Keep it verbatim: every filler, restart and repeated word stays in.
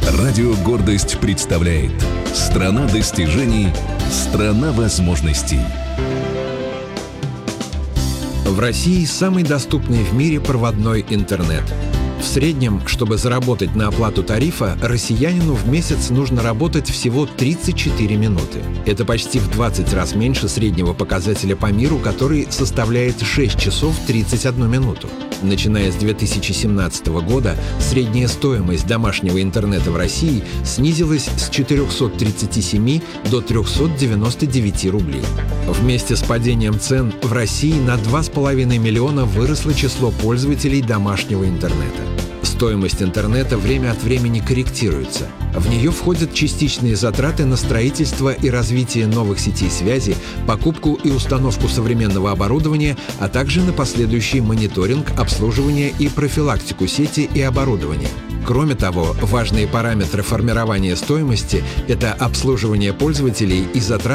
Радио «Гордость» представляет «Страна достижений, страна возможностей». В России самый доступный в мире проводной интернет. В среднем, чтобы заработать на оплату тарифа, россиянину в месяц нужно работать всего тридцать четыре минуты. Это почти в двадцать раз меньше среднего показателя по миру, который составляет шесть часов тридцать одну минуту. Начиная с две тысячи семнадцатого года средняя стоимость домашнего интернета в России снизилась с четырехсот тридцати семи до трехсот девяноста девяти рублей. Вместе с падением цен в России на два с половиной миллиона выросло число пользователей домашнего интернета. Стоимость интернета время от времени корректируется. В нее входят частичные затраты на строительство и развитие новых сетей связи, покупку и установку современного оборудования, а также на последующий мониторинг, обслуживание и профилактику сети и оборудования. Кроме того, важные параметры формирования стоимости – это обслуживание пользователей и затраты